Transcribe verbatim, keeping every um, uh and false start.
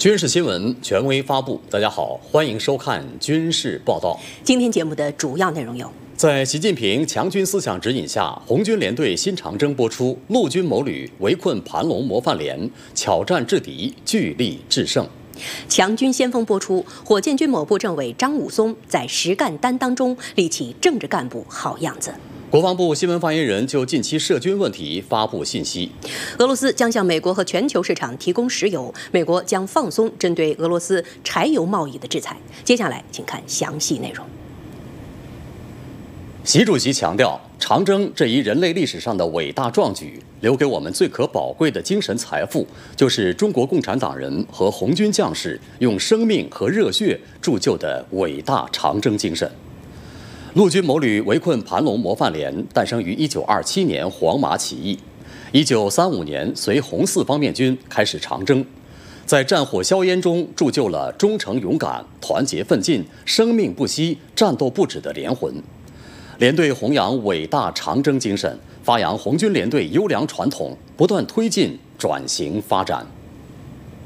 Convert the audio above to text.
军事新闻权威发布，大家好，欢迎收看军事报道。 今天节目的主要内容有： 在习近平强军思想指引下，红军联队新长征播出，陆军某旅围困盘龙模范连，巧战制敌，据力制胜。 强军先锋播出，火箭军某部政委张武松在实干担当中立起政治干部好样子。 国防部新闻发言人就近期涉军问题发布信息。 俄罗斯将向美国和全球市场提供石油，美国将放松针对俄罗斯柴油贸易的制裁。接下来，请看详细内容。 习主席强调，长征这一人类历史上的伟大壮举，留给我们最可宝贵的精神财富，就是中国共产党人和红军将士用生命和热血铸就的伟大长征精神。陆军某旅围困盘龙模范连诞生于一九二七年黄麻起义，一九三五年随红四方面军开始长征，在战火硝烟中铸就了忠诚勇敢、团结奋进、生命不息、战斗不止的连魂。连队弘扬伟大长征精神，发扬红军连队优良传统，不断推进转型发展。